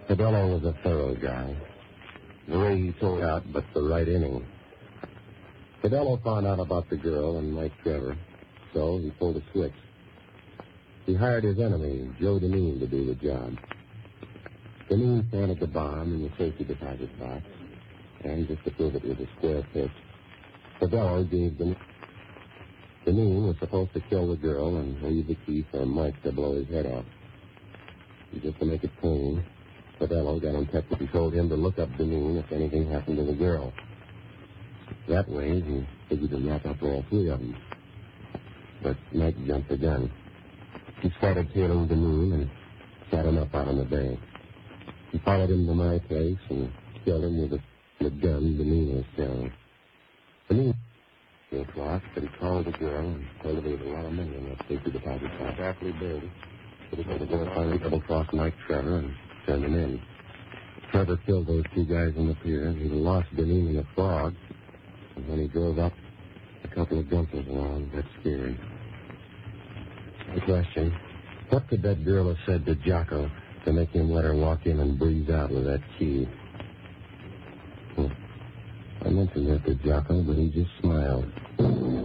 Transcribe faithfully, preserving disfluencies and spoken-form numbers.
Fidello was a thorough guy. The way he sold out, but the right inning. Fidello found out about the girl and Mike Trevor, so he pulled a switch. He hired his enemy, Joe Deneen, to do the job. Deneen planted the bomb in the safety deposit box, and just to prove it was a square pitch, Fidello gave the... Deneen was supposed to kill the girl and leave the key for Mike to blow his head off. Just to make it clean, Fidello got in touch with him. He told him to look up Deneen if anything happened to the girl. That way, he figured to knock up all three of them. But Mike jumped the gun. He started tailing Deneen and shot him up out on the bay. He followed him to my place and killed him with a, the gun Deneen was carrying. Deneen o'clock, but he called the girl and told her there was a lot of money in that safety deposit box. After he buried it, but he told the girl finally double-crossed Mike Trevor and turned him in. Trevor killed those two guys on the pier. He lost Deneen in the fog. And when he drove up, a couple of jumpers along, got scared. The question, what could that girl have said to Jocko to make him let her walk in and breeze out with that key? I mentioned that to Jocko, but he just smiled.